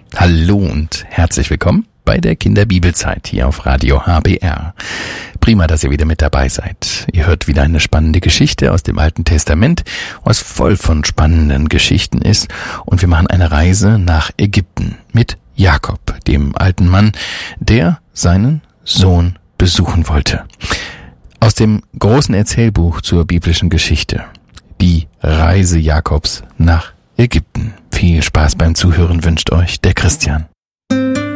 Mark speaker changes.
Speaker 1: Hallo und herzlich willkommen bei der Kinderbibelzeit hier auf Radio HBR. Prima, dass ihr wieder mit dabei seid. Ihr hört wieder eine spannende Geschichte aus dem Alten Testament, was voll von spannenden Geschichten ist. Und wir machen eine Reise nach Ägypten mit Jakob, dem alten Mann, der seinen Sohn besuchen wollte. Aus dem großen Erzählbuch zur biblischen Geschichte. Die Reise Jakobs nach Ägypten. Viel Spaß beim Zuhören wünscht euch der Christian.